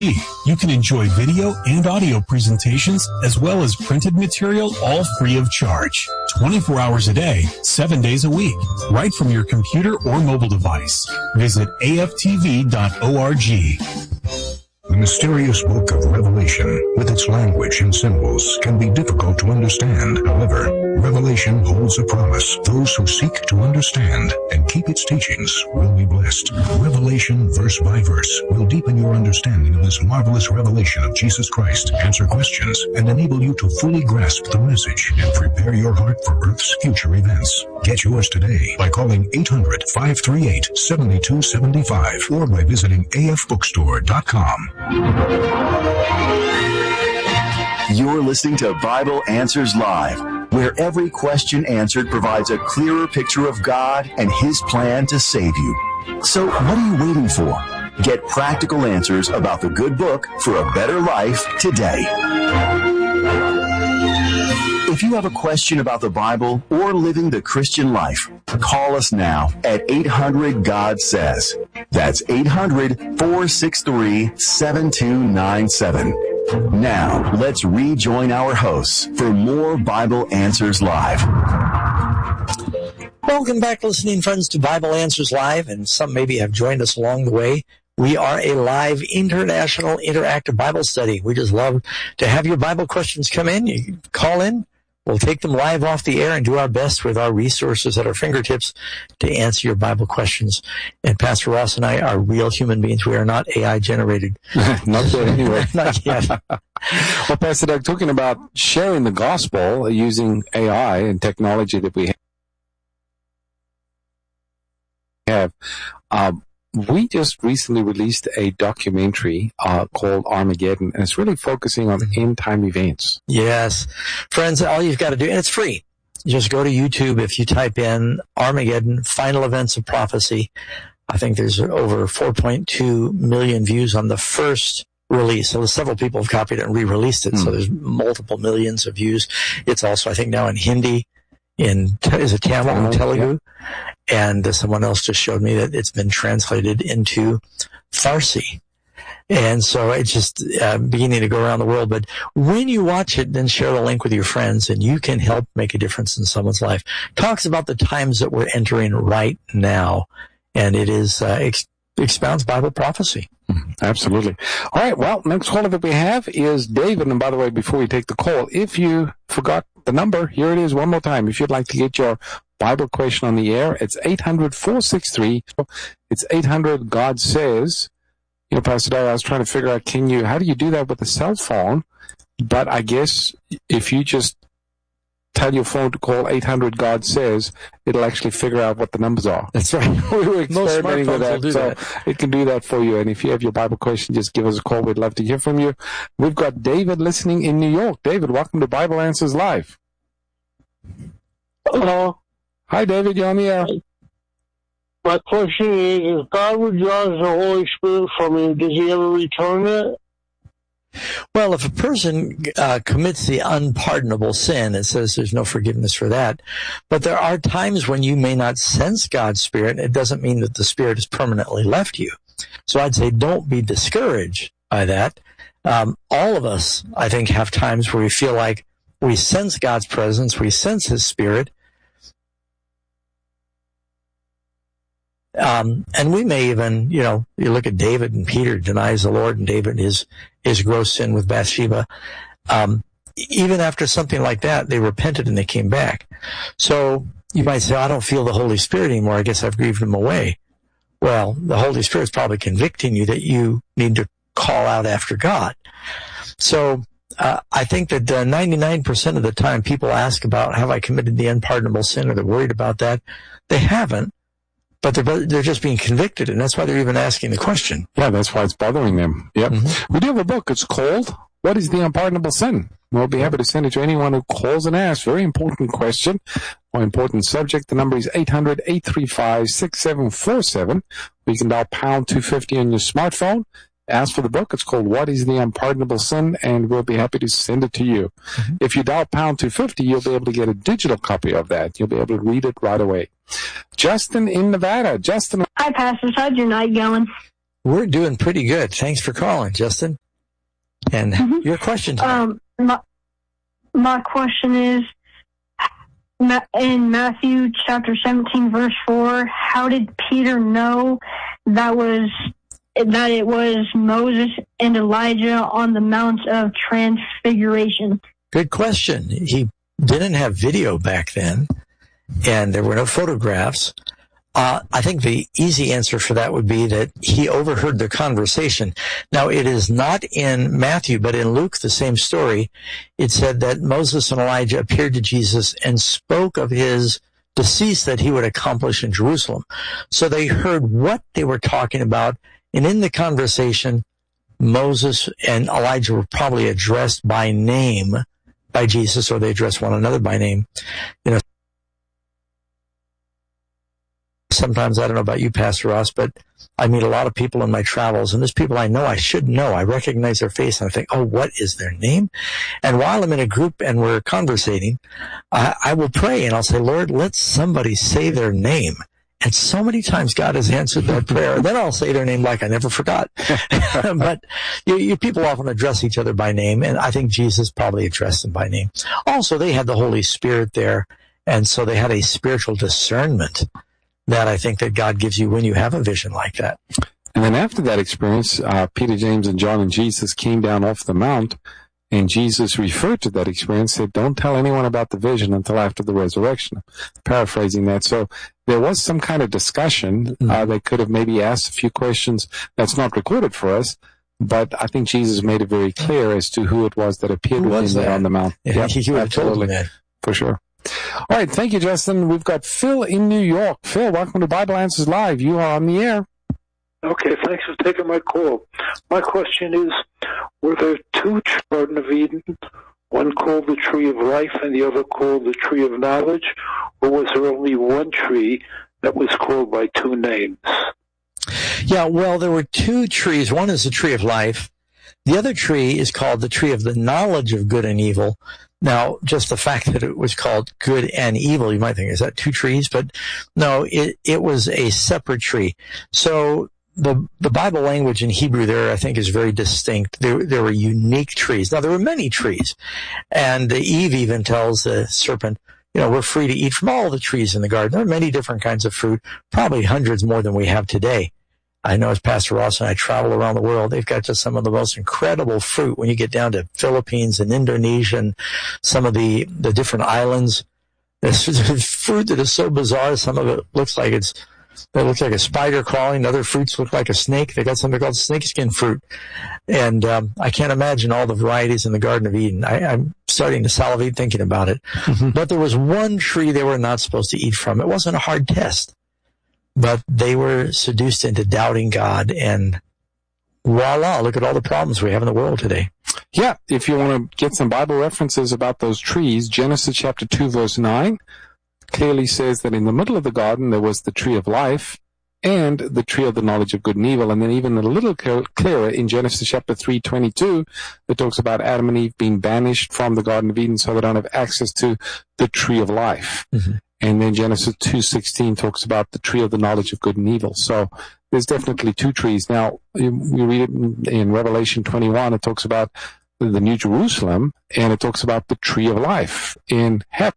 You can enjoy video and audio presentations as well as printed material, all free of charge. 24 hours a day, 7 days a week, right from your computer or mobile device. Visit aftv.org. The mysterious book of Revelation, with its language and symbols, can be difficult to understand. However, Revelation holds a promise. Those who seek to understand and keep its teachings will be blessed. Revelation, verse by verse, will deepen your understanding of this marvelous revelation of Jesus Christ, answer questions, and enable you to fully grasp the message and prepare your heart for Earth's future events. Get yours today by calling 800-538-7275 or by visiting afbookstore.com. You're listening to Bible Answers Live, where every question answered provides a clearer picture of God and His plan to save you. So what are you waiting for? Get practical answers about the good book for a better life today. If you have a question about the Bible or living the Christian life, call us now at 800-GOD-SAYS. That's 800-463-7297. Now, let's rejoin our hosts for more Bible Answers Live. Welcome back, listening friends, to Bible Answers Live, and some maybe have joined us along the way. We are a live international interactive Bible study. We just love to have your Bible questions come in. You can call in. We'll take them live off the air and do our best with our resources at our fingertips to answer your Bible questions. And Pastor Ross and I are real human beings. We are not AI generated. Not yet, anyway. Not yet. Well, Pastor Doug, talking about sharing the gospel using AI and technology that we have, we just recently released a documentary called Armageddon, and it's really focusing on end-time events. Yes. Friends, all you've got to do, and it's free, just go to YouTube. If you type in Armageddon, Final Events of Prophecy, I think there's over 4.2 million views on the first release. So several people have copied it and re-released it, so there's multiple millions of views. It's also, I think, now in Hindi, is it Tamil and Telugu? Yeah. And someone else just showed me that it's been translated into Farsi. And so it's just beginning to go around the world. But when you watch it, then share the link with your friends, and you can help make a difference in someone's life. Talks about the times that we're entering right now, and it is expounds Bible prophecy. Absolutely. All right, well, next caller that we have is David. And by the way, before we take the call, if you forgot the number, here it is one more time. If you'd like to get your Bible question on the air, it's 800-463. It's 800-GOD-SAYS. You know, Pastor Doug, I was trying to figure out, how do you do that with a cell phone? But I guess if you just tell your phone to call 800-GOD-SAYS, it'll actually figure out what the numbers are. That's right. We were experimenting with that, so that. It can do that for you. And if you have your Bible question, just give us a call. We'd love to hear from you. We've got David listening in New York. David, welcome to Bible Answers Live. Hello. Hi, David. You're on the air. My question is, if God withdraws the Holy Spirit from you, does He ever return it? Well, if a person commits the unpardonable sin, it says there's no forgiveness for that. But there are times when you may not sense God's Spirit. It doesn't mean that the Spirit has permanently left you. So I'd say don't be discouraged by that. All of us, I think, have times where we feel like we sense God's presence, we sense His Spirit. And we may even, you look at David, and Peter denies the Lord, and David his gross sin with Bathsheba. Even after something like that, they repented and they came back. So you might say, I don't feel the Holy Spirit anymore. I guess I've grieved Him away. Well, the Holy Spirit's probably convicting you that you need to call out after God. So I think that 99% of the time people ask about, have I committed the unpardonable sin, or they're worried about that. They haven't. But they're just being convicted, and that's why they're even asking the question. Yeah, that's why it's bothering them. Yep. Mm-hmm. We do have a book. It's called What is the Unpardonable Sin? We'll be happy to send it to anyone who calls and asks. Very important question, or important subject. The number is 800-835-6747. You can dial pound 250 on your smartphone. Ask for the book. It's called What is the Unpardonable Sin? And we'll be happy to send it to you. Mm-hmm. If you dial pound 250, you'll be able to get a digital copy of that. You'll be able to read it right away. Justin in Nevada. Justin. Hi, Pastor. How's your night going? We're doing pretty good. Thanks for calling, Justin. And your question tonight. My question is, in Matthew chapter 17, verse 4, how did Peter know that it was Moses and Elijah on the Mount of Transfiguration? Good question. He didn't have video back then, and there were no photographs. I think the easy answer for that would be that he overheard the conversation. Now, it is not in Matthew, but in Luke, the same story. It said that Moses and Elijah appeared to Jesus and spoke of his decease that he would accomplish in Jerusalem. So they heard what they were talking about, and in the conversation, Moses and Elijah were probably addressed by name by Jesus, or they addressed one another by name. You know, sometimes, I don't know about you, Pastor Ross, but I meet a lot of people in my travels, and there's people I know I should know. I recognize their face, and I think, oh, what is their name? And while I'm in a group and we're conversating, I will pray, and I'll say, Lord, let somebody say their name. And so many times God has answered that prayer. Then I'll say their name like I never forgot. But you people often address each other by name, and I think Jesus probably addressed them by name. Also, they had the Holy Spirit there, and so they had a spiritual discernment that I think that God gives you when you have a vision like that. And then after that experience, Peter, James, and John and Jesus came down off the mount, and Jesus referred to that experience, said, don't tell anyone about the vision until after the resurrection. Paraphrasing that. So there was some kind of discussion. They could have maybe asked a few questions that's not recorded for us, but I think Jesus made it very clear as to who it was that appeared with him there on the mount. Yeah, he would have told him that. For sure. All right, thank you, Justin. We've got Phil in New York. Phil, welcome to Bible Answers Live. You are on the air. Okay, thanks for taking my call. My question is, were there two Garden of Eden, one called the Tree of Life and the other called the Tree of Knowledge, or was there only one tree that was called by two names? Yeah, well, there were two trees. One is the Tree of Life. The other tree is called the Tree of the Knowledge of Good and Evil. Now, just the fact that it was called good and evil, you might think, is that two trees? But no, it was a separate tree. So the Bible language in Hebrew there, I think, is very distinct. There were unique trees. Now, there were many trees. And Eve even tells the serpent, you know, we're free to eat from all the trees in the garden. There are many different kinds of fruit, probably hundreds more than we have today. I know as Pastor Ross and I travel around the world, they've got just some of the most incredible fruit when you get down to Philippines and Indonesia and some of the different islands. There's fruit that is so bizarre. Some of it looks like a spider crawling. Other fruits look like a snake. They got something called snakeskin fruit. And I can't imagine all the varieties in the Garden of Eden. I'm starting to salivate thinking about it. But there was one tree they were not supposed to eat from. It wasn't a hard test. But they were seduced into doubting God, and voila, look at all the problems we have in the world today. Yeah, if you want to get some Bible references about those trees, Genesis chapter 2, verse 9 clearly says that in the middle of the garden there was the tree of life and the tree of the knowledge of good and evil. And then even a little clearer in Genesis chapter 3:22, it talks about Adam and Eve being banished from the Garden of Eden so they don't have access to the tree of life. And then Genesis 2:16 talks about the tree of the knowledge of good and evil. So there's definitely two trees. Now, we read it in Revelation 21. It talks about the New Jerusalem, and it talks about the tree of life in heaven.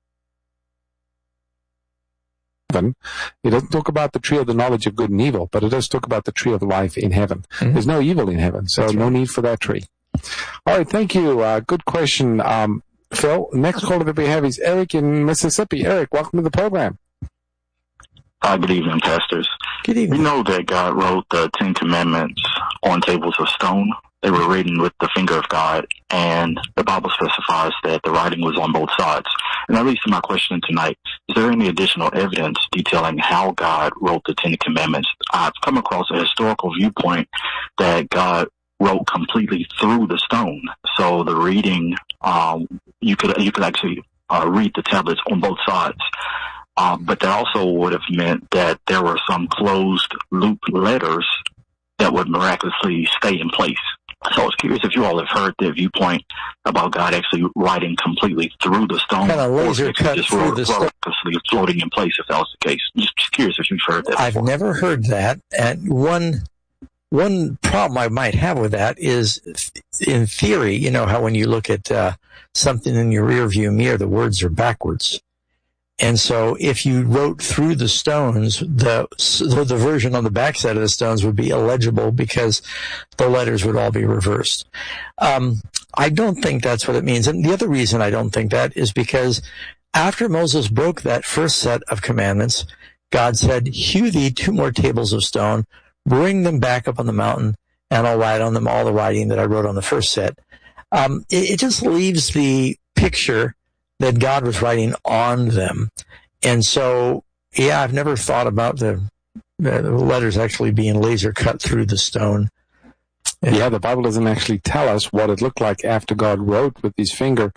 It doesn't talk about the tree of the knowledge of good and evil, but it does talk about the tree of life in heaven. There's no evil in heaven, so no need for that tree. All right, thank you. Good question. Phil, next caller that we have is Eric in Mississippi. Eric, welcome to the program. Hi, good evening, pastors. Good evening. We know that God wrote the 10 Commandments on tables of stone. They were written with the finger of God, and the Bible specifies that the writing was on both sides. And that leads to my question tonight. Is there any additional evidence detailing how God wrote the 10 Commandments? I've come across a historical viewpoint that God wrote completely through the stone. So the reading, you could actually read the tablets on both sides. But that also would have meant that there were some closed loop letters that would miraculously stay in place. So I was curious if you all have heard the viewpoint about God actually writing completely through the stone. Kind of laser cut through the stone. Floating in place, if that was the case. Just curious if you've heard that before. I've never heard that. And one one problem I might have with that is, in theory, you know how when you look at something in your rearview mirror, the words are backwards. And so if you wrote through the stones, the version on the backside of the stones would be illegible because the letters would all be reversed. I don't think that's what it means. And the other reason I don't think that is because after Moses broke that first set of commandments, God said, hew thee 2 more tables of stone, bring them back up on the mountain, and I'll write on them all the writing that I wrote on the first set. It just leaves the picture that God was writing on them. And so, yeah, I've never thought about the letters actually being laser cut through the stone. Yeah, the Bible doesn't actually tell us what it looked like after God wrote with his finger.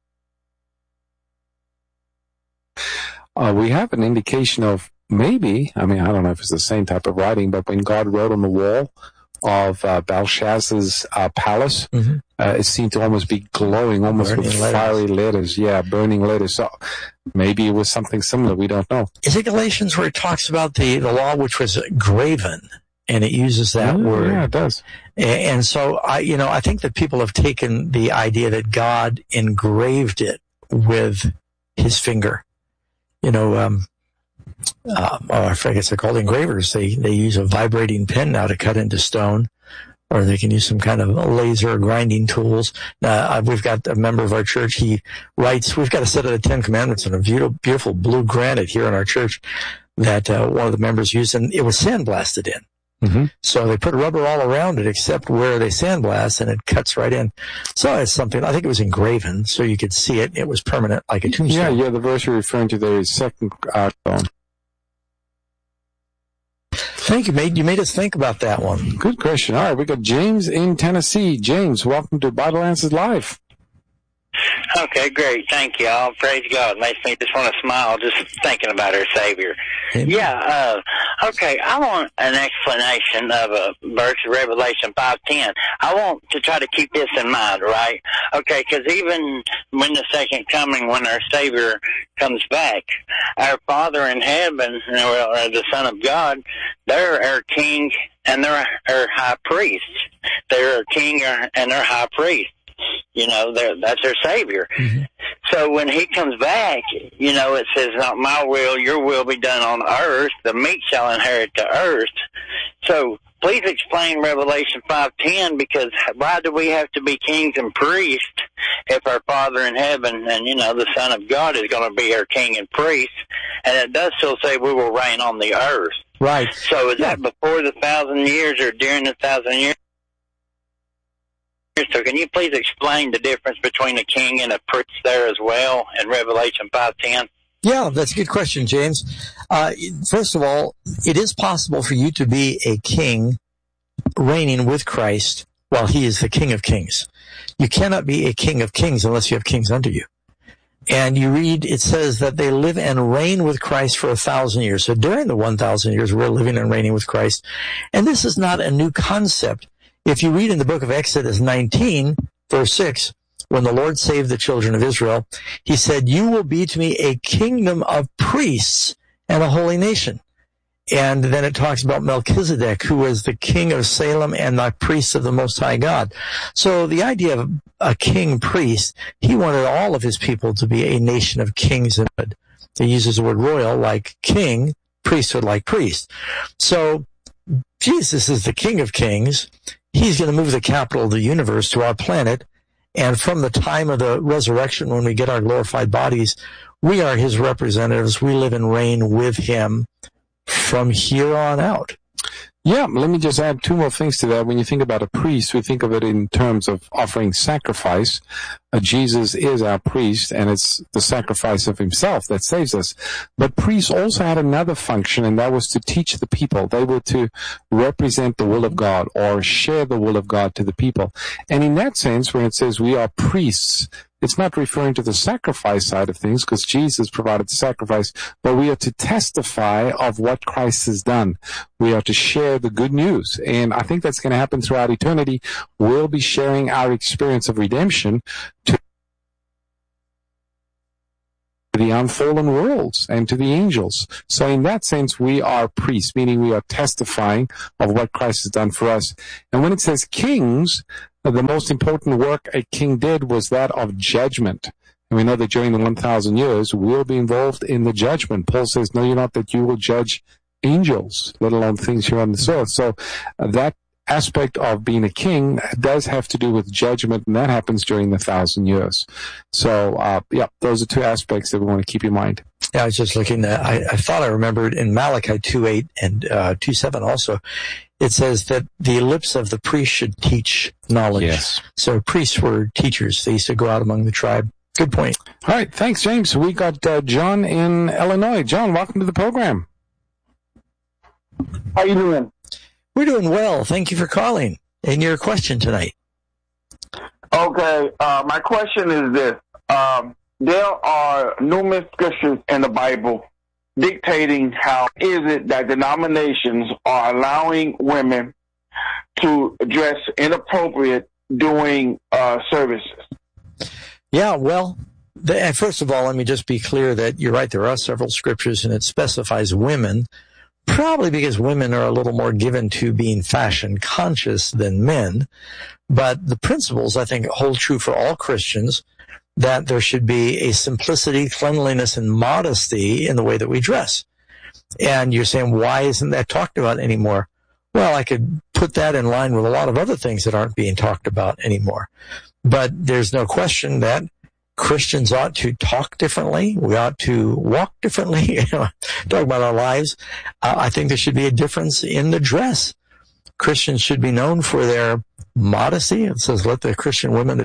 We have an indication of maybe, I mean, I don't know if it's the same type of writing, but when God wrote on the wall of Belshazzar's palace, it seemed to almost be glowing, almost burning with fiery letters. Yeah, burning letters. So maybe it was something similar. We don't know. Is it Galatians where it talks about the law which was graven, and it uses that word? Yeah, it does. And so I think that people have taken the idea that God engraved it with his finger. I forget they're called engravers. They use a vibrating pen now to cut into stone, or they can use some kind of laser grinding tools. We've got a member of our church. He writes. We've got a set of the 10 Commandments on a beautiful blue granite here in our church that one of the members used, and it was sandblasted in. So they put rubber all around it except where they sandblast, and it cuts right in. So it's something, I think it was engraven, so you could see it. It was permanent, like a tombstone. Yeah, the verse you're referring to there is 2nd Chronicles. Thank you, mate. You made us think about that one. Good question. All right, we got James in Tennessee. James, welcome to Bible Answers Live. Okay, great. Thank you all. Praise God. Makes me just want to smile just thinking about our Savior. Amen. Yeah, okay, I want an explanation of a verse of Revelation 5:10. I want to try to keep this in mind, right? Okay, because even when the second coming, when our Savior comes back, our Father in heaven, or the Son of God, they're our King and they're our High Priest. They're our King and our High Priest. That's our Savior. So when he comes back, it says, not my will, your will be done on earth. The meek shall inherit the earth. So please explain Revelation 5:10, because why do we have to be kings and priests if our Father in heaven and, the Son of God is going to be our king and priest? And it does still say we will reign on the earth. Right. So is that before the 1,000 years or during the 1,000 years? So can you please explain the difference between a king and a priest there as well in Revelation 5:10? Yeah, that's a good question, James. First of all, it is possible for you to be a king reigning with Christ while he is the King of Kings. You cannot be a King of Kings unless you have kings under you. And you read, it says that they live and reign with Christ for 1,000 years. So during the 1,000 years, we're living and reigning with Christ. And this is not a new concept. If you read in the book of Exodus 19, verse 6, when the Lord saved the children of Israel, he said, you will be to me a kingdom of priests and a holy nation. And then it talks about Melchizedek, who was the king of Salem and the priest of the Most High God. So the idea of a king priest, he wanted all of his people to be a nation of kings. And he uses the word royal like king, priesthood like priest. So Jesus is the King of Kings. He's going to move the capital of the universe to our planet. And from the time of the resurrection, when we get our glorified bodies, we are his representatives. We live and reign with him from here on out. Yeah, let me just add 2 more things to that. When you think about a priest, we think of it in terms of offering sacrifice. Jesus is our priest, and it's the sacrifice of himself that saves us. But priests also had another function, and that was to teach the people. They were to represent the will of God or share the will of God to the people. And in that sense, when it says we are priests, it's not referring to the sacrifice side of things, because Jesus provided the sacrifice, but we are to testify of what Christ has done. We are to share the good news. And I think that's going to happen throughout eternity. We'll be sharing our experience of redemption to the unfallen worlds and to the angels. So in that sense, we are priests, meaning we are testifying of what Christ has done for us. And when it says kings, the most important work a king did was that of judgment. And we know that during the 1,000 years, we'll be involved in the judgment. Paul says, no, you're not, that you will judge angels, let alone things here on this earth. So that aspect of being a king does have to do with judgment, and that happens during the 1,000 years. So, those are two aspects that we want to keep in mind. Yeah, I was just looking at, I thought I remembered in Malachi 2:8 and 2:7 also, it says that the lips of the priest should teach knowledge. Yes. So priests were teachers. They used to go out among the tribe. Good point. All right. Thanks, James. We got John in Illinois. John, welcome to the program. How you doing? We're doing well. Thank you for calling. And your question tonight. Okay. My question is this. There are numerous scriptures in the Bible dictating how is it that denominations are allowing women to dress inappropriate during services. Yeah, well, first of all, let me just be clear that you're right. There are several scriptures, and it specifies women, probably because women are a little more given to being fashion conscious than men. But the principles, I think, hold true for all Christians, that there should be a simplicity, cleanliness, and modesty in the way that we dress. And you're saying, why isn't that talked about anymore? Well, I could put that in line with a lot of other things that aren't being talked about anymore. But there's no question that Christians ought to talk differently. We ought to walk differently, talk about our lives. I think there should be a difference in the dress. Christians should be known for their modesty. It says, let the Christian women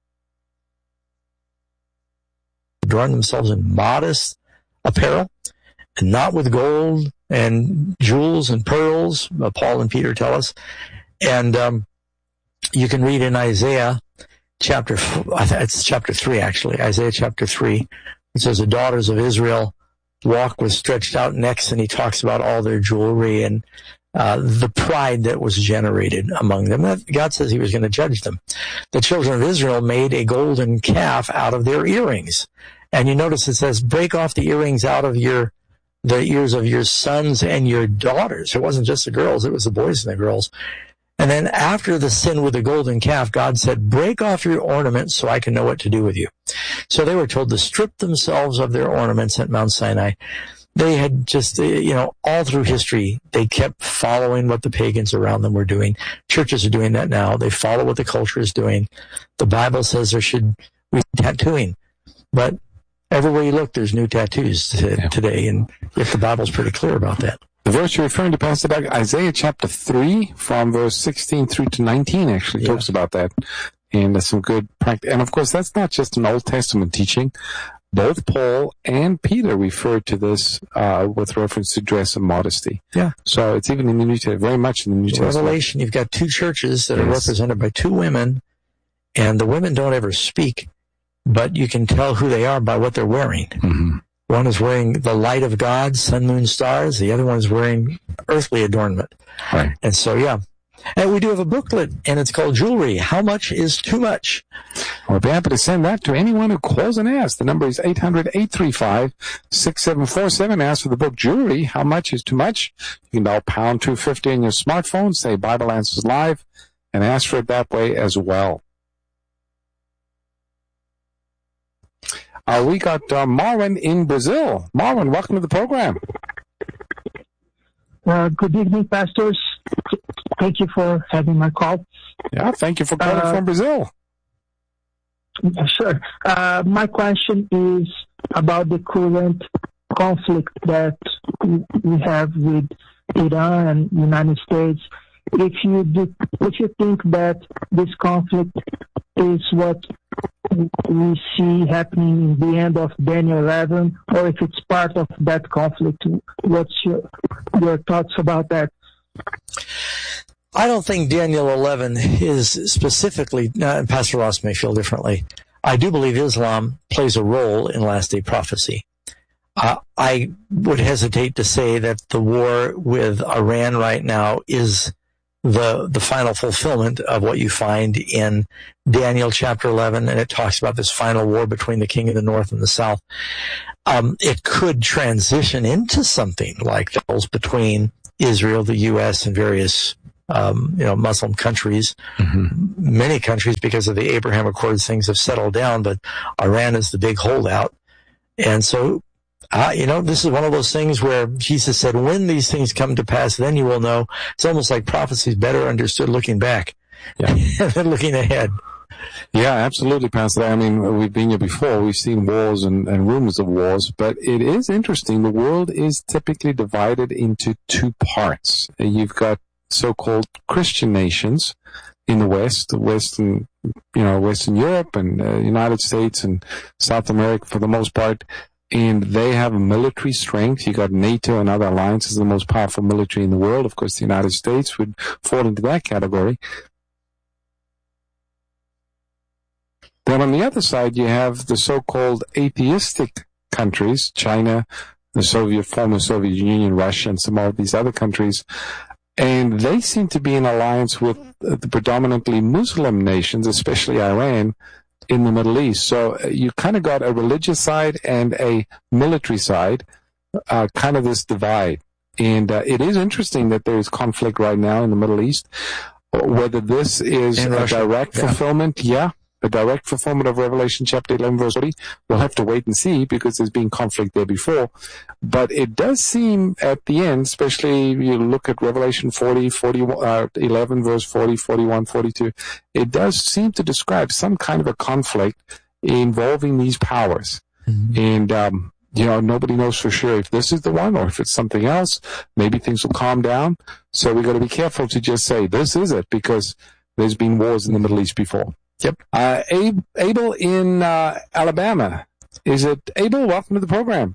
adorn themselves in modest apparel, and not with gold and jewels and pearls, Paul and Peter tell us. And you can read in Isaiah chapter 3, actually, Isaiah chapter 3. It says, the daughters of Israel walk with stretched out necks, and he talks about all their jewelry and the pride that was generated among them. God says he was going to judge them. The children of Israel made a golden calf out of their earrings. And you notice it says, break off the earrings out of the ears of your sons and your daughters. It wasn't just the girls, it was the boys and the girls. And then after the sin with the golden calf, God said, break off your ornaments so I can know what to do with you. So they were told to strip themselves of their ornaments at Mount Sinai. They had just, all through history, they kept following what the pagans around them were doing. Churches are doing that now. They follow what the culture is doing. The Bible says there should be tattooing. But everywhere you look, there's new tattoos today. And if the Bible's pretty clear about that. The verse you're referring to, Pastor Doug, Isaiah chapter 3, from verse 16 through to 19, actually talks about that. And there's some good practice. And of course, that's not just an Old Testament teaching. Both Paul and Peter referred to this with reference to dress and modesty. Yeah. So it's even in the New Testament, very much in the New Testament. Revelation, you've got two churches that are represented by two women, and the women don't ever speak, but you can tell who they are by what they're wearing. Mm-hmm. One is wearing the light of God, sun, moon, stars. The other one is wearing earthly adornment. Right. And so, yeah. And we do have a booklet, and it's called Jewelry. How Much is Too Much? We'll be happy to send that to anyone who calls and asks. The number is 800-835-6747. Ask for the book Jewelry. How Much is Too Much? You can dial pound 250 on your smartphone, say Bible Answers Live, and ask for it that way as well. We got Marvin in Brazil. Marvin, welcome to the program. Good evening, pastors. Thank you for having my call. Yeah, thank you for calling from Brazil. Sure. My question is about the current conflict that we have with Iran and the United States. If you think that this conflict is what we see happening in the end of Daniel 11, or if it's part of that conflict, what's your thoughts about that? I don't think Daniel 11 is specifically, Pastor Ross may feel differently. I do believe Islam plays a role in last day prophecy. I would hesitate to say that the war with Iran right now is the final fulfillment of what you find in Daniel chapter 11, and it talks about this final war between the king of the north and the south. It could transition into something like those between Israel, the U.S., and various Muslim countries. Many countries, because of the Abraham Accords, things have settled down, but Iran is the big holdout. And so, this is one of those things where Jesus said, when these things come to pass, then you will know. It's almost like prophecy is better understood looking back than looking ahead. Yeah, absolutely, Pastor. I mean, we've been here before. We've seen wars and rumors of wars, but it is interesting. The world is typically divided into two parts. You've got so-called Christian nations in the West, Western Europe and United States and South America for the most part, and they have military strength. You got NATO and other alliances, the most powerful military in the world. Of course, the United States would fall into that category. Then on the other side, you have the so-called atheistic countries, China, the former Soviet Union, Russia, and some of these other countries. And they seem to be in alliance with the predominantly Muslim nations, especially Iran, in the Middle East. So you kind of got a religious side and a military side, kind of this divide. And it is interesting that there is conflict right now in the Middle East. Whether this is a direct fulfillment, a direct fulfillment of Revelation chapter 11, verse 40. We'll have to wait and see because there's been conflict there before. But it does seem at the end, especially you look at Revelation 11, verse 40, 41, 42, it does seem to describe some kind of a conflict involving these powers. And, nobody knows for sure if this is the one or if it's something else. Maybe things will calm down. So we've got to be careful to just say this is it because there's been wars in the Middle East before. Yep. Abel in Alabama. Is it Abel? Welcome to the program.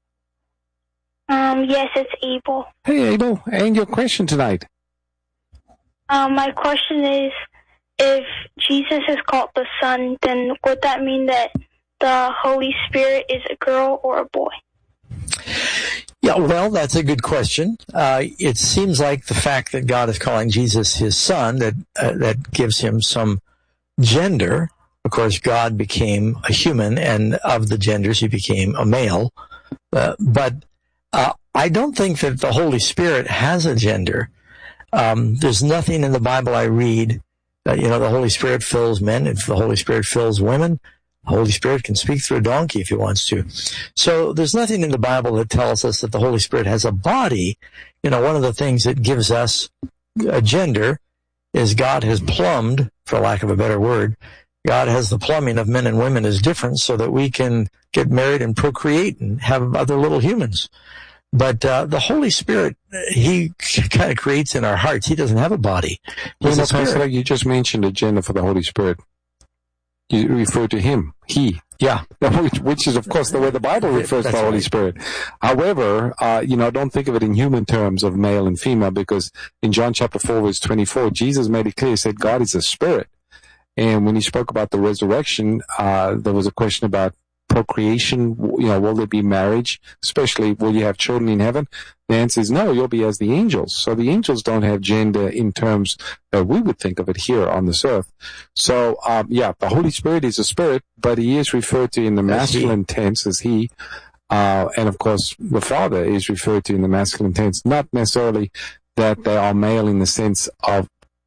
Yes, it's Abel. Hey, Abel. And your question tonight? My question is, if Jesus is called the Son, then would that mean that the Holy Spirit is a girl or a boy? Yeah, well, that's a good question. It seems like the fact that God is calling Jesus his son, that gives him some gender. Of course, God became a human, and of the genders, he became a male. But I don't think that the Holy Spirit has a gender. There's nothing in the Bible I read that, the Holy Spirit fills men. If the Holy Spirit fills women, the Holy Spirit can speak through a donkey if he wants to. So there's nothing in the Bible that tells us that the Holy Spirit has a body. One of the things that gives us a gender is God has plumbed, for lack of a better word, God has the plumbing of men and women is different so that we can get married and procreate and have other little humans. But the Holy Spirit, he kind of creates in our hearts. He doesn't have a body. Pastor, you just mentioned a gender for the Holy Spirit. You refer to him, he. Yeah. Which is, of course, the way the Bible refers to the Holy Spirit. However, don't think of it in human terms of male and female, because in John chapter 4, verse 24, Jesus made it clear, he said, God is a spirit. And when he spoke about the resurrection, there was a question about procreation. Will there be marriage? Especially, will you have children in heaven? The answer is no, you'll be as the angels. So the angels don't have gender in terms that we would think of it here on this earth. So, the Holy Spirit is a spirit, but he is referred to in the masculine tense as he. And of course, the Father is referred to in the masculine tense, not necessarily that they are male in the sense of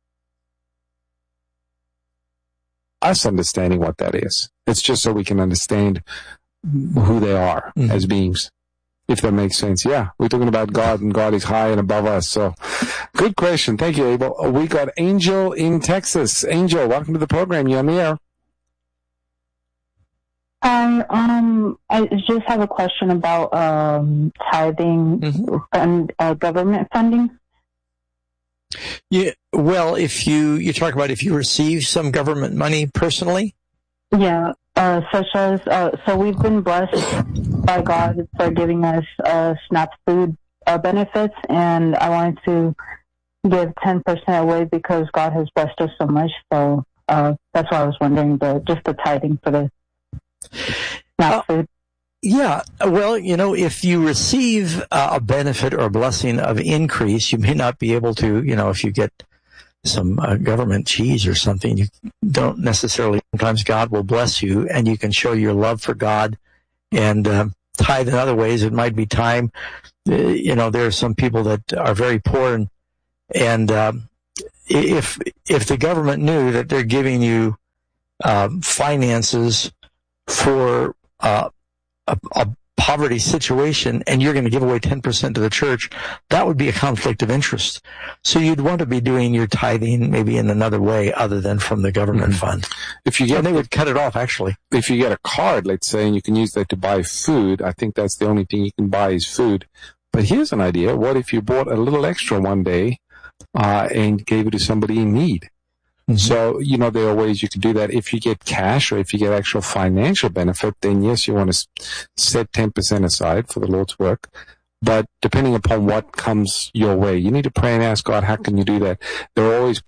us understanding what that is. It's just so we can understand who they are as beings, if that makes sense. Yeah, we're talking about God, and God is high and above us. So, good question. Thank you, Abel. We got Angel in Texas. Angel, welcome to the program. You're on the air. I just have a question about tithing and government funding. Yeah, well, if you talk about if you receive some government money personally? Yeah, such as, so we've been blessed by God for giving us SNAP food benefits, and I wanted to give 10% away because God has blessed us so much. So that's why I was wondering, just the tithing for the SNAP food. Yeah, well, if you receive a benefit or a blessing of increase, you may not be able to, if you get some government cheese or something. You don't necessarily, sometimes God will bless you and you can show your love for God and tithe in other ways. It might be time. There are some people that are very poor and if the government knew that they're giving you finances for a poverty situation and you're going to give away 10% to the church, that would be a conflict of interest. So you'd want to be doing your tithing maybe in another way other than from the government fund. And they would cut it off, actually. If you get a card, let's say, and you can use that to buy food, I think that's the only thing you can buy is food. But here's an idea. What if you bought a little extra one day and gave it to somebody in need? So, there are ways you can do that. If you get cash or if you get actual financial benefit, then yes, you want to set 10% aside for the Lord's work. But depending upon what comes your way, you need to pray and ask God, how can you do that? There are always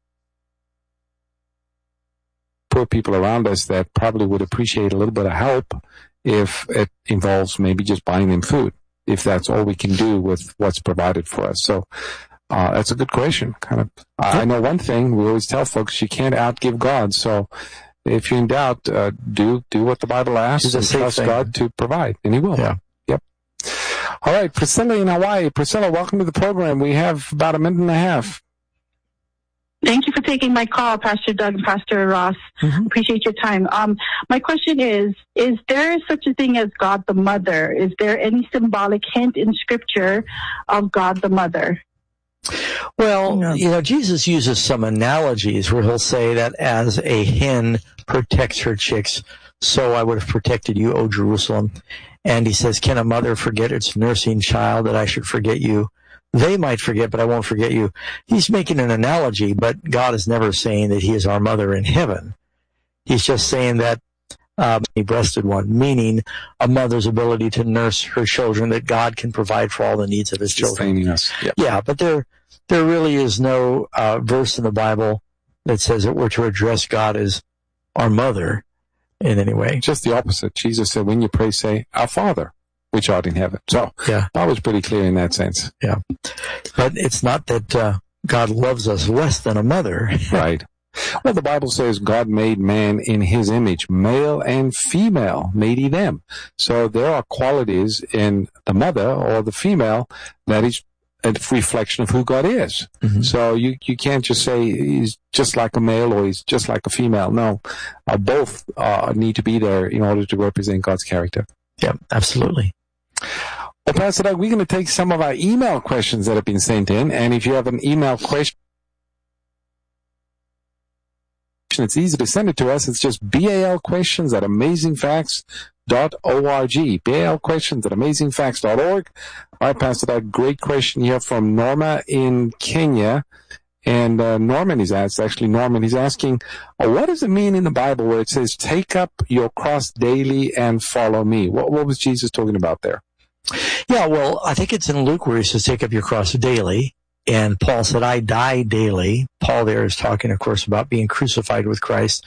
poor people around us that probably would appreciate a little bit of help if it involves maybe just buying them food, if that's all we can do with what's provided for us. So, that's a good question. I know one thing we always tell folks: you can't outgive God. So, if you're in doubt, do what the Bible asks and trust God to provide, and He will. Yeah. Yep. All right, Priscilla in Hawaii. Priscilla, welcome to the program. We have about a minute and a half. Thank you for taking my call, Pastor Doug and Pastor Ross. Appreciate your time. My question is there such a thing as God the Mother? Is there any symbolic hint in Scripture of God the Mother? Well, Jesus uses some analogies where he'll say that as a hen protects her chicks, so I would have protected you, O Jerusalem. And he says, can a mother forget its nursing child that I should forget you? They might forget, but I won't forget you. He's making an analogy, but God is never saying that he is our mother in heaven. He's just saying that he breasted one, meaning a mother's ability to nurse her children, that God can provide for all the needs of his children. Us. Yep. Yeah, but there really is no verse in the Bible that says that we're to address God as our mother in any way. Just the opposite. Jesus said, when you pray, say, Our Father, which art in heaven. So yeah, that was pretty clear in that sense. Yeah. But it's not that God loves us less than a mother. Right. Well, the Bible says God made man in his image, male and female made he them. So there are qualities in the mother or the female that is a reflection of who God is. So you can't just say he's just like a male or he's just like a female. No, both need to be there in order to represent God's character. Yeah, absolutely. Well, Pastor Doug, we're going to take some of our email questions that have been sent in. And if you have an email question, it's easy to send it to us. It's just balquestions@amazingfacts.org. balquestions@amazingfacts.org. All right, Pastor Doug, great question here from Norma in Kenya. And Norman is asking, what does it mean in the Bible where it says, take up your cross daily and follow me? What was Jesus talking about there? Yeah, well, I think it's in Luke where he says, take up your cross daily. And Paul said, I die daily. Paul there is talking, of course, about being crucified with Christ.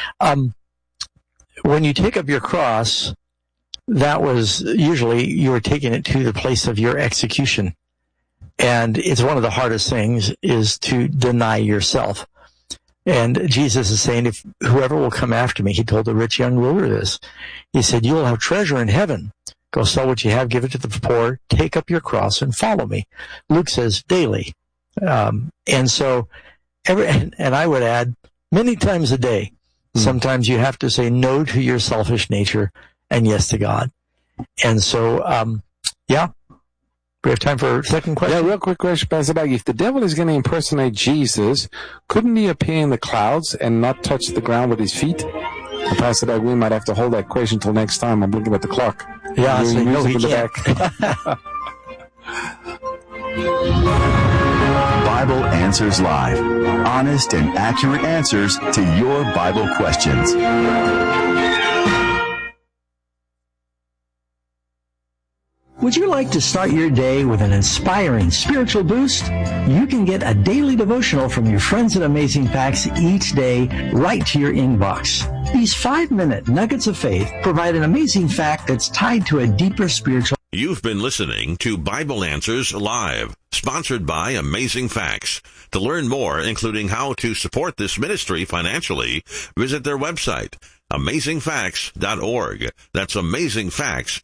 When you take up your cross, that was usually you were taking it to the place of your execution. And it's one of the hardest things is to deny yourself. And Jesus is saying, if whoever will come after me, he told the rich young ruler this. He said, you will have treasure in heaven. Go sell what you have, give it to the poor, take up your cross and follow me. Luke says daily. And so, and I would add many times a day. Sometimes you have to say no to your selfish nature and yes to God. And so, yeah. We have time for a second question? Yeah, real quick question, Pastor Doug. If the devil is going to impersonate Jesus, couldn't he appear in the clouds and not touch the ground with his feet? And Pastor Doug, we might have to hold that question until next time. I'm looking at the clock. Yeah, so no, he can't. Bible Answers Live. Honest and accurate answers to your Bible questions. Would you like to start your day with an inspiring spiritual boost? You can get a daily devotional from your friends at Amazing Facts each day right to your inbox. These 5-minute nuggets of faith provide an amazing fact that's tied to a deeper spiritual You've been listening to Bible Answers Live, sponsored by Amazing Facts. To learn more, including how to support this ministry financially, visit their website, amazingfacts.org. That's amazingfacts.org.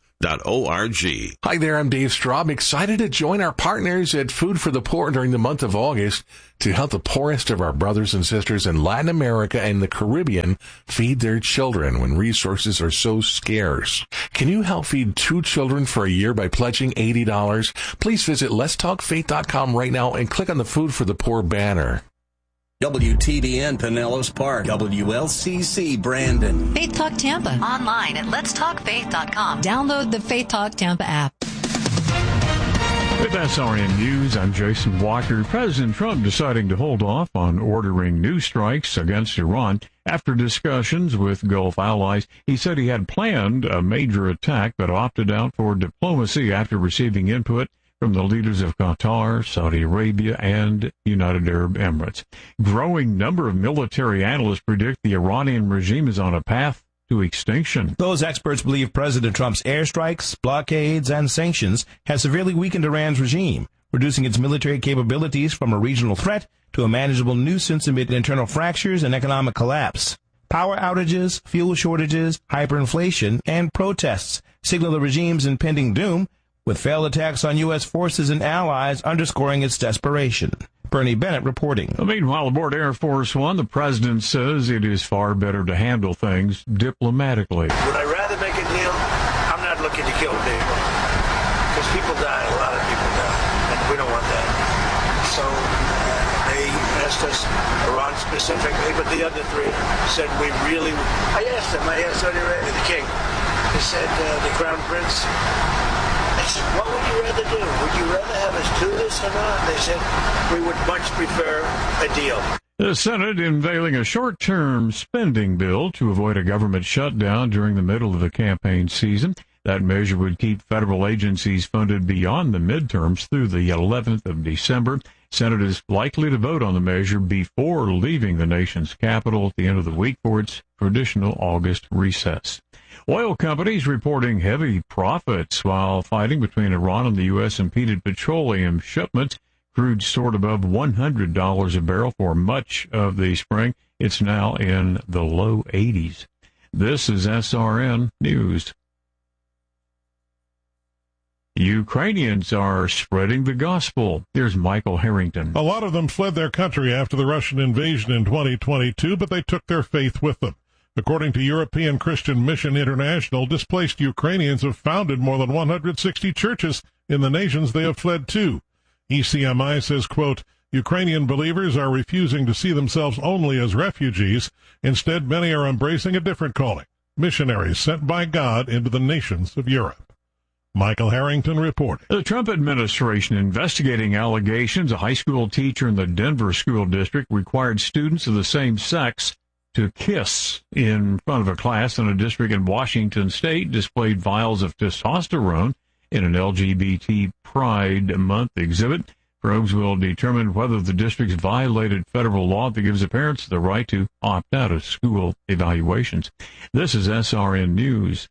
Hi there, I'm Dave Straub. Excited to join our partners at Food for the Poor during the month of August to help the poorest of our brothers and sisters in Latin America and the Caribbean feed their children when resources are so scarce. Can you help feed 2 children for a year by pledging $80? Please visit letstalkfaith.com right now and click on the Food for the Poor banner. WTBN Pinellas Park, WLCC Brandon. Faith Talk Tampa, online at letstalkfaith.com. Download the Faith Talk Tampa app. With SRN News, I'm Jason Walker. President Trump deciding to hold off on ordering new strikes against Iran after discussions with Gulf allies. He said he had planned a major attack but opted out for diplomacy after receiving input from the leaders of Qatar, Saudi Arabia, and United Arab Emirates. Growing number of military analysts predict the Iranian regime is on a path to extinction. Those experts believe President Trump's airstrikes, blockades, and sanctions have severely weakened Iran's regime, reducing its military capabilities from a regional threat to a manageable nuisance amid internal fractures and economic collapse. Power outages, fuel shortages, hyperinflation, and protests signal the regime's impending doom, with failed attacks on U.S. forces and allies underscoring its desperation. Bernie Bennett reporting. Meanwhile, aboard Air Force One, the president says it is far better to handle things diplomatically. Would I rather make a deal? I'm not looking to kill people. Because people die, a lot of people die, and we don't want that. So they asked us, Iran specifically, but the other 3 said I asked Saudi Arabia, the king. They said, the crown prince, I said, what would you rather do? Would you rather have us do this or not? They said, we would much prefer a deal. The Senate unveiling a short-term spending bill to avoid a government shutdown during the middle of the campaign season. That measure would keep federal agencies funded beyond the midterms through the 11th of December. Senate is likely to vote on the measure before leaving the nation's capital at the end of the week for its traditional August recess. Oil companies reporting heavy profits while fighting between Iran and the U.S. impeded petroleum shipments. Crude soared above $100 a barrel for much of the spring. It's now in the low 80s. This is SRN News. Ukrainians are spreading the gospel. Here's Michael Harrington. A lot of them fled their country after the Russian invasion in 2022, but they took their faith with them. According to European Christian Mission International, displaced Ukrainians have founded more than 160 churches in the nations they have fled to. ECMI says, quote, Ukrainian believers are refusing to see themselves only as refugees. Instead, many are embracing a different calling, missionaries sent by God into the nations of Europe. Michael Harrington reporting. The Trump administration investigating allegations a high school teacher in the Denver school district required students of the same sex to kiss in front of a class in a district in Washington State, displayed vials of testosterone in an LGBT Pride Month exhibit. Probes will determine whether the district's violated federal law that gives the parents the right to opt out of school evaluations. This is SRN News.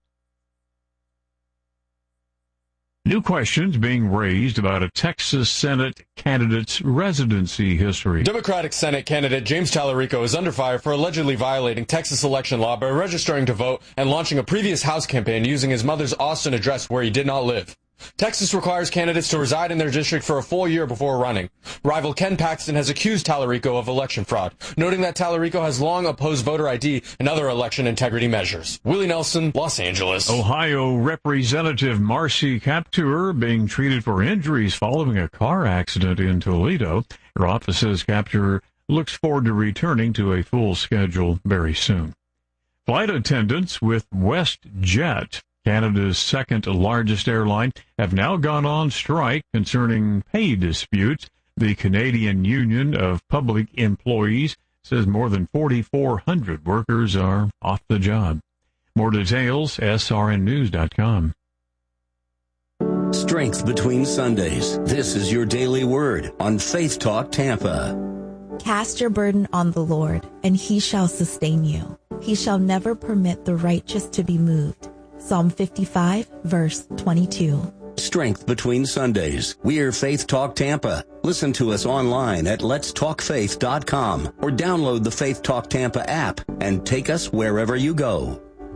New questions being raised about a Texas Senate candidate's residency history. Democratic Senate candidate James Tallarico is under fire for allegedly violating Texas election law by registering to vote and launching a previous House campaign using his mother's Austin address where he did not live. Texas requires candidates to reside in their district for a full year before running. Rival Ken Paxton has accused Tallarico of election fraud, noting that Tallarico has long opposed voter ID and other election integrity measures. Willie Nelson, Los Angeles. Ohio Representative Marcy Kaptur being treated for injuries following a car accident in Toledo. Her office says Kaptur looks forward to returning to a full schedule very soon. Flight attendants with WestJet, Canada's second largest airline, have now gone on strike concerning pay disputes. The Canadian Union of Public Employees says more than 4,400 workers are off the job. More details, srnnews.com. Strength between Sundays. This is your daily word on Faith Talk Tampa. Cast your burden on the Lord, and he shall sustain you. He shall never permit the righteous to be moved. Psalm 55, verse 22. Strength Between Sundays. We're Faith Talk Tampa. Listen to us online at letstalkfaith.com or download the Faith Talk Tampa app and take us wherever you go.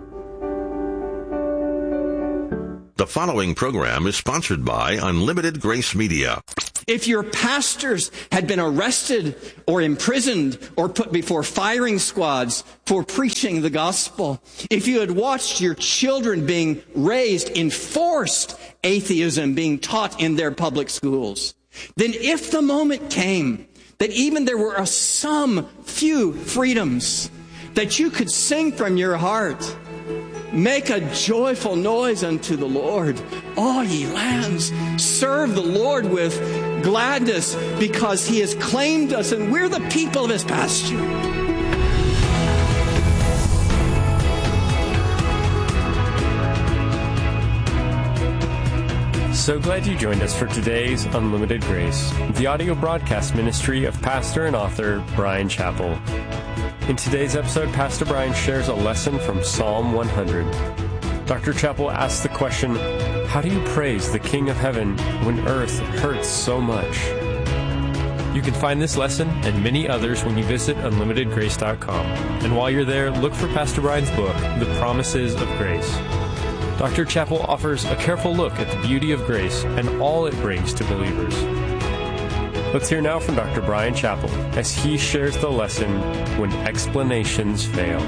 The following program is sponsored by Unlimited Grace Media. If your pastors had been arrested or imprisoned or put before firing squads for preaching the gospel, if you had watched your children being raised in forced atheism being taught in their public schools, then if the moment came that even there were some few freedoms that you could sing from your heart, make a joyful noise unto the Lord, all ye lands. Serve the Lord with gladness, because He has claimed us and we're the people of His pasture. So glad you joined us for today's Unlimited Grace, the audio broadcast ministry of pastor and author Bryan Chapell. In today's episode, Pastor Bryan shares a lesson from Psalm 100. Dr. Chapell asks the question, how do you praise the King of Heaven when earth hurts so much? You can find this lesson and many others when you visit unlimitedgrace.com. And while you're there, look for Pastor Bryan's book, The Promises of Grace. Dr. Chapell offers a careful look at the beauty of grace and all it brings to believers. Let's hear now from Dr. Bryan Chapell as he shares the lesson, When Explanations Fail.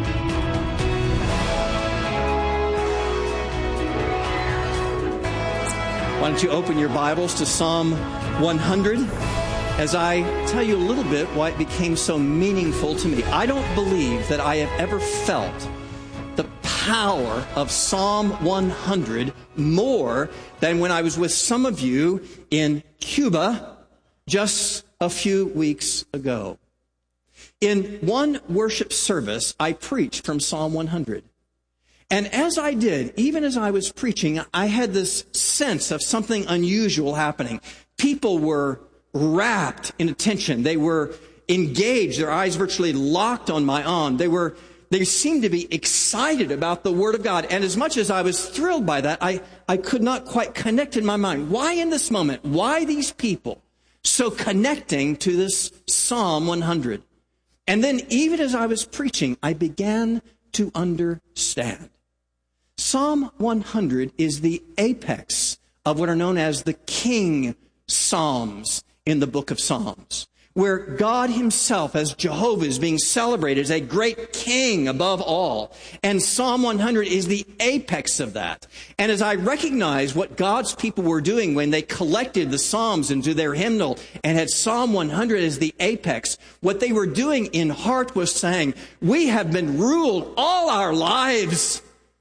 Why don't you open your Bibles to Psalm 100 as I tell you a little bit why it became so meaningful to me. I don't believe that I have ever felt the power of Psalm 100 more than when I was with some of you in Cuba just a few weeks ago. In one worship service, I preached from Psalm 100. And as I did, even as I was preaching, I had this sense of something unusual happening. People were rapt in attention. They were engaged, their eyes virtually locked on my arm. They seemed to be excited about the Word of God. And as much as I was thrilled by that, I could not quite connect in my mind. Why in this moment? Why these people so connecting to this Psalm 100? And then even as I was preaching, I began to understand. Psalm 100 is the apex of what are known as the King Psalms in the book of Psalms, where God Himself as Jehovah is being celebrated as a great king above all. And Psalm 100 is the apex of that. And as I recognized what God's people were doing when they collected the Psalms into their hymnal and had Psalm 100 as the apex, what they were doing in heart was saying, we have been ruled all our lives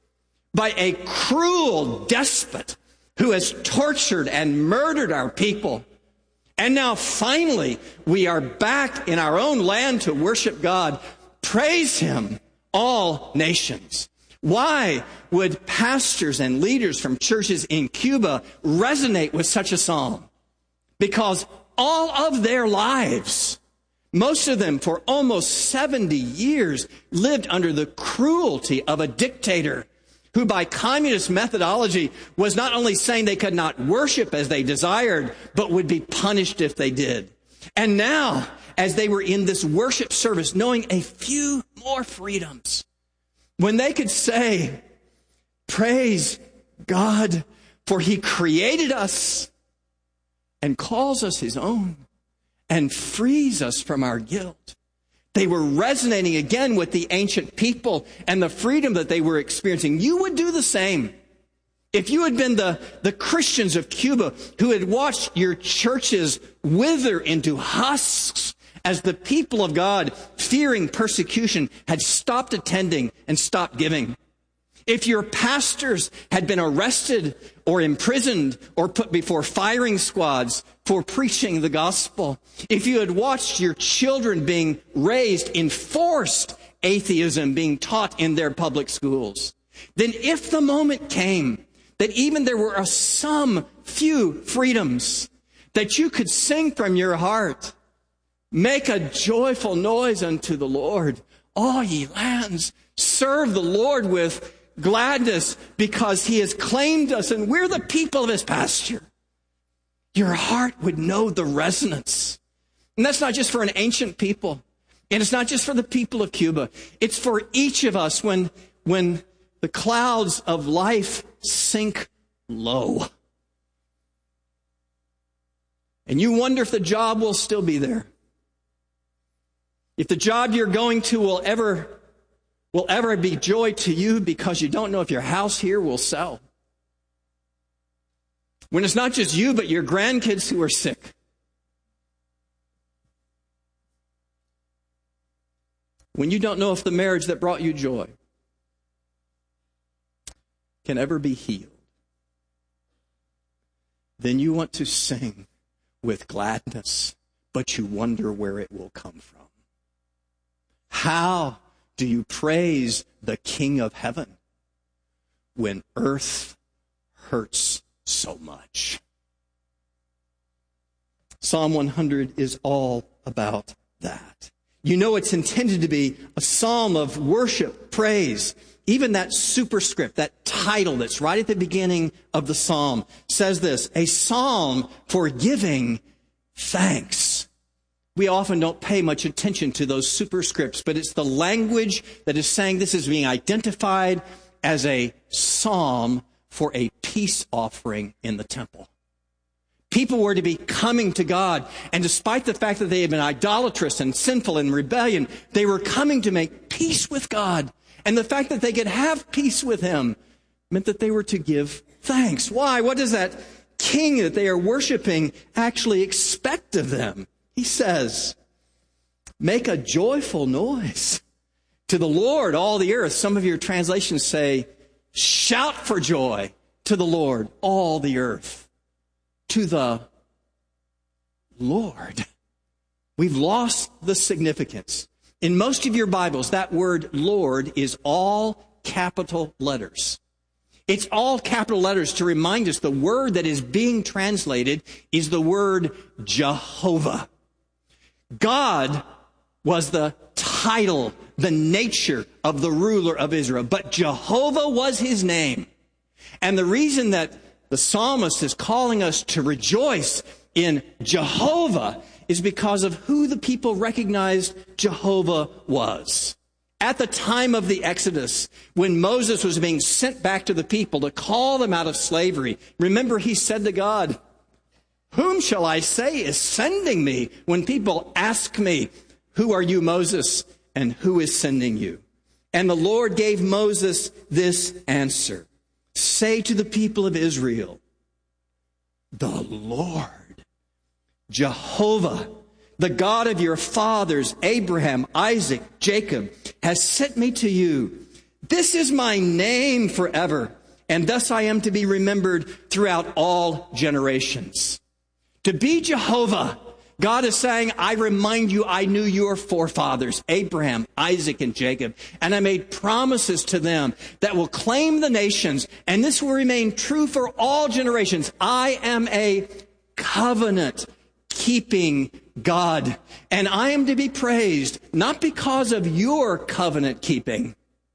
by a cruel despot who has tortured and murdered our people. And now finally, we are back in our own land to worship God. Praise Him, all nations. Why would pastors and leaders from churches in Cuba resonate with such a psalm? Because all of their lives, most of them for almost 70 years, lived under the cruelty of a dictator who by communist methodology was not only saying they could not worship as they desired, but would be punished if they did. And now, as they were in this worship service, knowing a few more freedoms, when they could say, praise God, for He created us and calls us His own and frees us from our guilt. They were resonating again with the ancient people and the freedom that they were experiencing. You would do the same. If you had been the Christians of Cuba who had watched your churches wither into husks as the people of God, fearing persecution, had stopped attending and stopped giving. If your pastors had been arrested or imprisoned or put before firing squads for preaching the gospel, if you had watched your children being raised in forced atheism being taught in their public schools, then if the moment came that even there were some few freedoms that you could sing from your heart, make a joyful noise unto the Lord, all ye lands, serve the Lord with gladness because he has claimed us and we're the people of his pasture, your heart would know the resonance. And that's not just for an ancient people. And it's not just for the people of Cuba. It's for each of us when the clouds of life sink low. And you wonder if the job will still be there. If the job you're going to will ever be joy to you because you don't know if your house here will sell. When it's not just you, but your grandkids who are sick. When you don't know if the marriage that brought you joy can ever be healed. Then you want to sing with gladness, but you wonder where it will come from. How do you praise the King of Heaven when earth hurts so much? Psalm 100 is all about that. You know it's intended to be a psalm of worship, praise. Even that superscript, that title that's right at the beginning of the psalm says this, a psalm for giving thanks. We often don't pay much attention to those superscripts, but it's the language that is saying this is being identified as a psalm for a peace offering in the temple. People were to be coming to God, and despite the fact that they had been idolatrous and sinful and rebellion, they were coming to make peace with God. And the fact that they could have peace with him meant that they were to give thanks. Why? What does that king that they are worshiping actually expect of them? He says, make a joyful noise to the Lord, all the earth. Some of your translations say, shout for joy to the Lord, all the earth. To the Lord. We've lost the significance. In most of your Bibles, that word Lord is all capital letters. It's all capital letters to remind us the word that is being translated is the word Jehovah. God was the title, the nature of the ruler of Israel, but Jehovah was his name. And the reason that the psalmist is calling us to rejoice in Jehovah is because of who the people recognized Jehovah was. At the time of the Exodus, when Moses was being sent back to the people to call them out of slavery, remember he said to God, whom shall I say is sending me when people ask me, who are you, Moses, and who is sending you? And the Lord gave Moses this answer. Say to the people of Israel, the Lord, Jehovah, the God of your fathers, Abraham, Isaac, Jacob, has sent me to you. This is my name forever, and thus I am to be remembered throughout all generations. To be Jehovah, God is saying, I remind you, I knew your forefathers, Abraham, Isaac, and Jacob, and I made promises to them that will claim the nations, and this will remain true for all generations. I am a covenant-keeping God, and I am to be praised, not because of your covenant-keeping,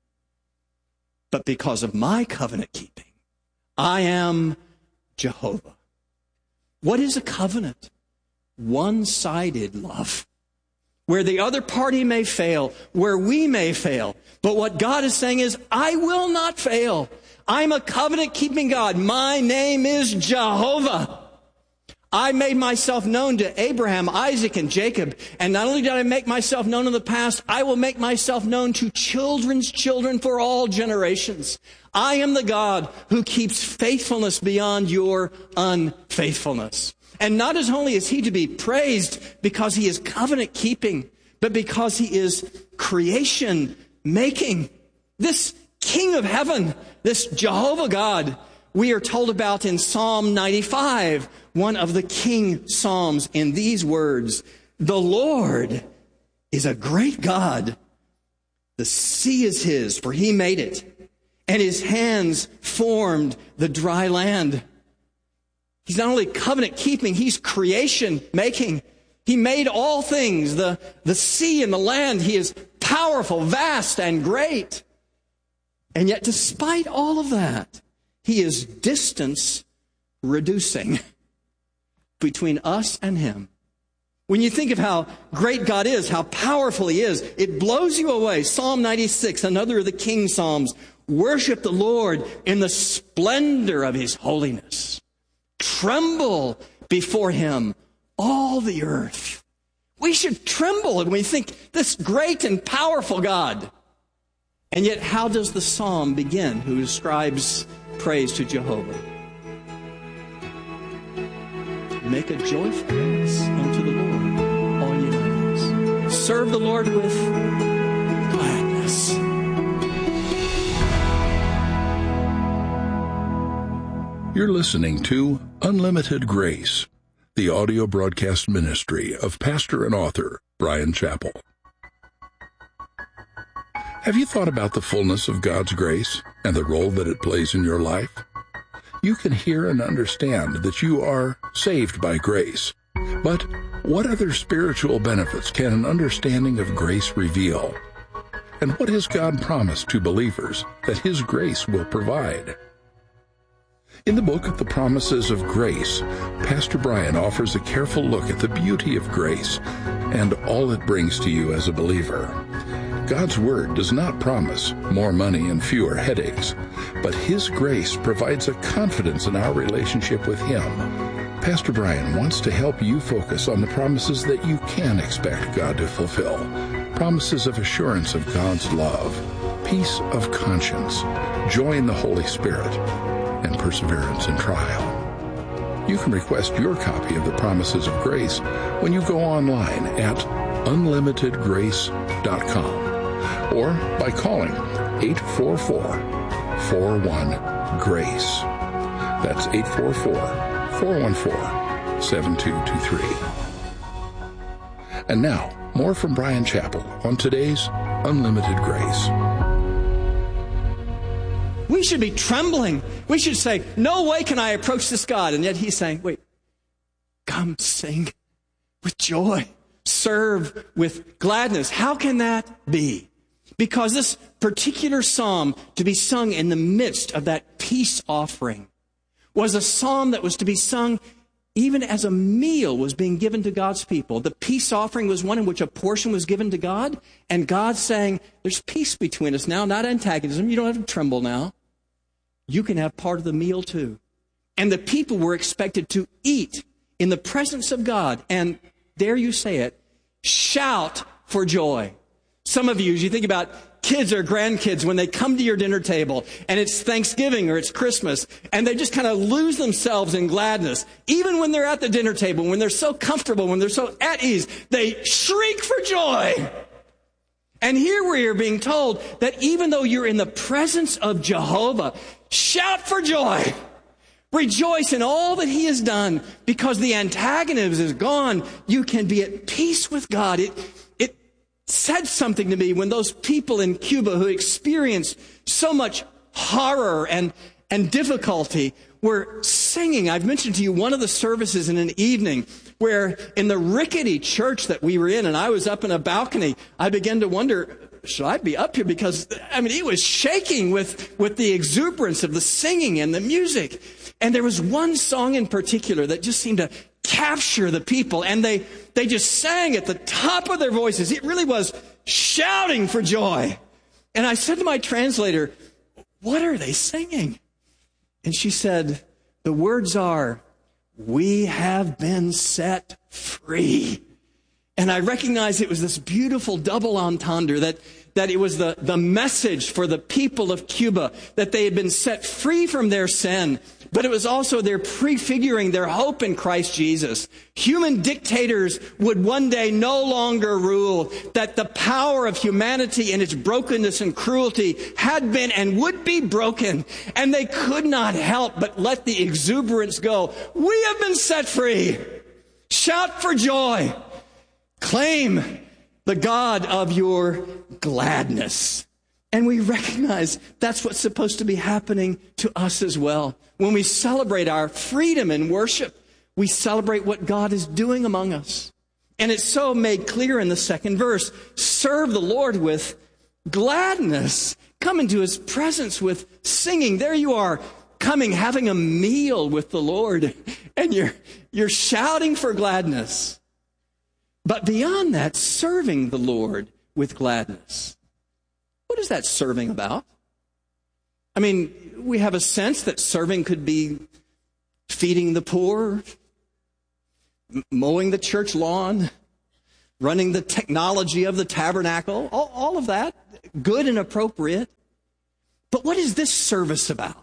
but because of my covenant-keeping. I am Jehovah. What is a covenant? One-sided love, where the other party may fail, where we may fail. But what God is saying is, I will not fail. I'm a covenant-keeping God. My name is Jehovah. I made myself known to Abraham, Isaac, and Jacob. And not only did I make myself known in the past, I will make myself known to children's children for all generations. I am the God who keeps faithfulness beyond your unfaithfulness. And not as only is he to be praised because he is covenant keeping, but because he is creation making. This King of Heaven, this Jehovah God, we are told about in Psalm 95, one of the King Psalms, in these words, the Lord is a great God. The sea is his, for he made it, and his hands formed the dry land. He's not only covenant keeping, he's creation making. He made all things, the sea and the land. He is powerful, vast, and great. And yet, despite all of that, he is distance reducing between us and him. When you think of how great God is, how powerful he is, it blows you away. Psalm 96, another of the King Psalms. Worship the Lord in the splendor of his holiness. Tremble before him, all the earth. We should tremble when we think this great and powerful God. And yet, how does the psalm begin who ascribes praise to Jehovah? Make a joyful noise unto the Lord, all ye lands. Serve the Lord with gladness. You're listening to Unlimited Grace, the audio broadcast ministry of pastor and author Bryan Chapell. Have you thought about the fullness of God's grace and the role that it plays in your life? You can hear and understand that you are saved by grace. But what other spiritual benefits can an understanding of grace reveal? And what has God promised to believers that his grace will provide? In the book of the Promises of Grace, Pastor Bryan offers a careful look at the beauty of grace and all it brings to you as a believer. God's Word does not promise more money and fewer headaches, but his grace provides a confidence in our relationship with him. Pastor Bryan wants to help you focus on the promises that you can expect God to fulfill. Promises of assurance of God's love, peace of conscience, joy in the Holy Spirit, and perseverance in trial. You can request your copy of the Promises of Grace when you go online at unlimitedgrace.com or by calling 844-41-GRACE. That's 844-414-7223. And now, more from Bryan Chapell on today's Unlimited Grace. We should be trembling. We should say, no way can I approach this God. And yet he's saying, wait, come sing with joy. Serve with gladness. How can that be? Because this particular psalm, to be sung in the midst of that peace offering, was a psalm that was to be sung even as a meal was being given to God's people. The peace offering was one in which a portion was given to God, and God saying, there's peace between us now, not antagonism. You don't have to tremble now. You can have part of the meal too. And the people were expected to eat in the presence of God, and dare you say it, shout for joy. Some of you, as you think about kids or grandkids, when they come to your dinner table and it's Thanksgiving or it's Christmas, and they just kind of lose themselves in gladness. Even when they're at the dinner table, when they're so comfortable, when they're so at ease, they shriek for joy. And here we are being told that even though you're in the presence of Jehovah, shout for joy. Rejoice in all that he has done, because the antagonism is gone. You can be at peace with God. It said something to me when those people in Cuba who experienced so much horror and difficulty were singing. I've mentioned to you one of the services in an evening where in the rickety church that we were in, and I was up in a balcony, I began to wonder, should I be up here? Because, it was shaking with the exuberance of the singing and the music. And there was one song in particular that just seemed to capture the people, and they just sang at the top of their voices. It really was shouting for joy. And I said to my translator, what are they singing? And she said, the words are, we have been set free. And I recognized it was this beautiful double entendre, that it was the message for the people of Cuba, that they had been set free from their sin, but it was also their prefiguring their hope in Christ Jesus. Human dictators would one day no longer rule, that the power of humanity in its brokenness and cruelty had been and would be broken, and they could not help but let the exuberance go. We have been set free. Shout for joy. Claim the God of your gladness. And we recognize that's what's supposed to be happening to us as well. When we celebrate our freedom in worship, we celebrate what God is doing among us. And it's so made clear in the second verse. Serve the Lord with gladness. come into his presence with singing. There you are, coming, having a meal with the Lord, and you're shouting for gladness. But beyond that, serving the Lord with gladness. What is that serving about? I mean, we have a sense that serving could be feeding the poor, mowing the church lawn, running the technology of the tabernacle, all of that, good and appropriate. But what is this service about?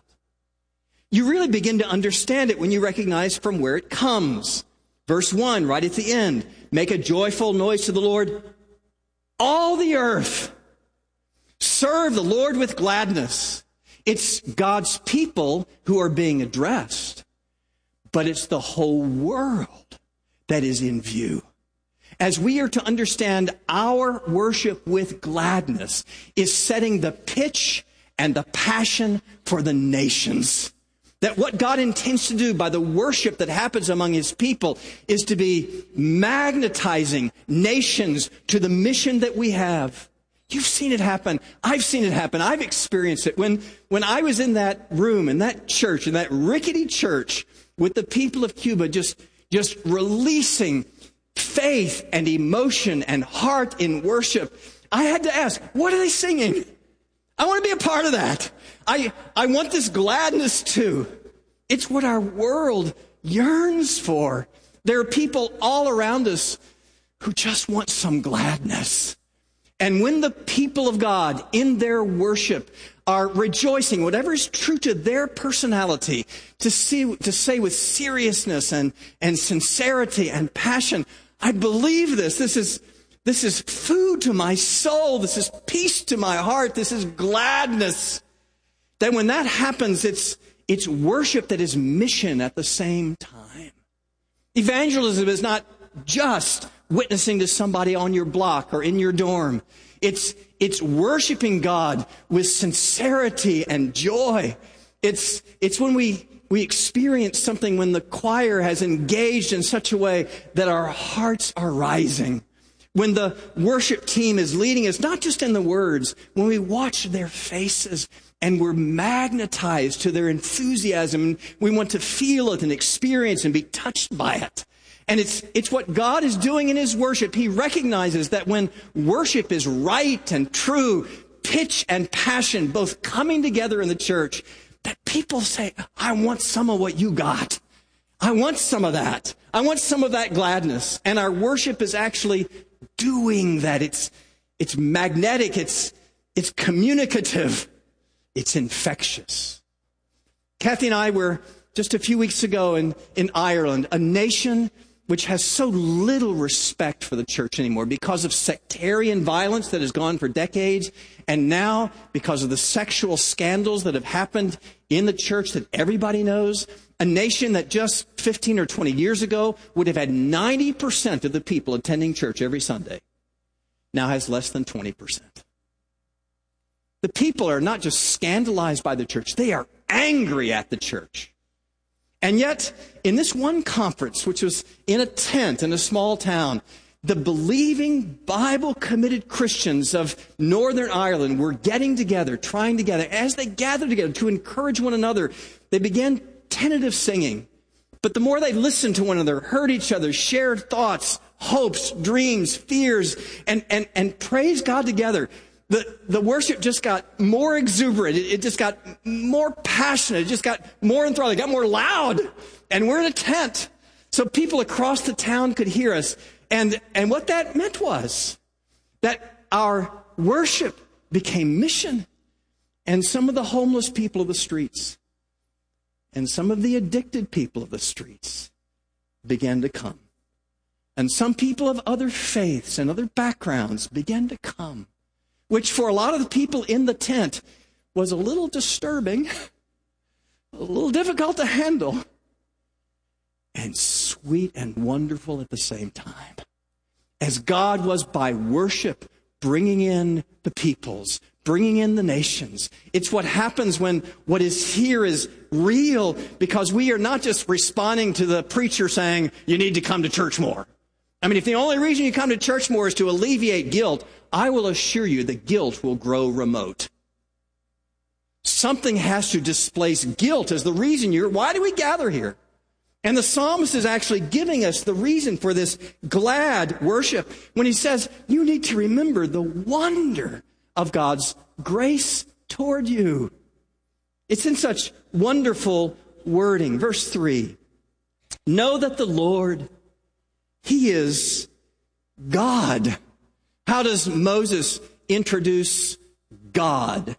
You really begin to understand it when you recognize from where it comes. Verse 1, right at the end, make a joyful noise to the Lord, all the earth. Serve the Lord with gladness. It's God's people who are being addressed, but it's the whole world that is in view. As we are to understand our worship with gladness is setting the pitch and the passion for the nations. That what God intends to do by the worship that happens among his people is to be magnetizing nations to the mission that we have. You've seen it happen. I've seen it happen. I've experienced it. When I was in that room, in that church, in that rickety church with the people of Cuba, just releasing faith and emotion and heart in worship, I had to ask, what are they singing? I want to be a part of that. I want this gladness too. It's what our world yearns for. There are people all around us who just want some gladness. And when the people of God in their worship are rejoicing, whatever is true to their personality, to say with seriousness and sincerity and passion, I believe this. This is food to my soul. This is peace to my heart. This is gladness. Then when that happens, it's worship that is mission at the same time. Evangelism is not just witnessing to somebody on your block or in your dorm. It's worshiping God with sincerity and joy. It's when we experience something when the choir has engaged in such a way that our hearts are rising. When the worship team is leading us, not just in the words, when we watch their faces and we're magnetized to their enthusiasm, and we want to feel it and experience and be touched by it. And it's what God is doing in his worship. He recognizes that when worship is right and true, pitch and passion both coming together in the church, that people say, I want some of what you got. I want some of that. I want some of that gladness. And our worship is actually doing that. It's magnetic. It's communicative. It's infectious. Kathy and I were just a few weeks ago in Ireland, a nation which has so little respect for the church anymore because of sectarian violence that has gone for decades, and now because of the sexual scandals that have happened in the church that everybody knows. A nation that just 15 or 20 years ago would have had 90% of the people attending church every Sunday, now has less than 20%. The people are not just scandalized by the church, they are angry at the church. And yet, in this one conference, which was in a tent in a small town, the believing, Bible-committed Christians of Northern Ireland were getting together, trying together. As they gathered together to encourage one another, they began tentative singing. But the more they listened to one another, heard each other, shared thoughts, hopes, dreams, fears, and praised God together, the worship just got more exuberant. It just got more passionate. It just got more enthralling. It got more loud. And we're in a tent. So people across the town could hear us. And what that meant was that our worship became mission. And some of the homeless people of the streets and some of the addicted people of the streets began to come. And some people of other faiths and other backgrounds began to come, which for a lot of the people in the tent was a little disturbing, a little difficult to handle, and sweet and wonderful at the same time. As God was by worship bringing in the peoples, bringing in the nations. It's what happens when what is here is real, because we are not just responding to the preacher saying, you need to come to church more. I mean, if the only reason you come to church more is to alleviate guilt, I will assure you the guilt will grow remote. Something has to displace guilt as the reason why do we gather here? And the psalmist is actually giving us the reason for this glad worship when he says, you need to remember the wonder of God's grace toward you. It's in such wonderful wording. Verse 3, know that the Lord, He is God. How does Moses introduce God?